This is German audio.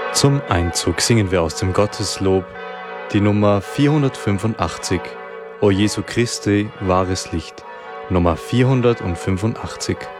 Zum Einzug singen wir aus dem Gotteslob die Nummer 485, O Jesu Christi, wahres Licht, Nummer 485.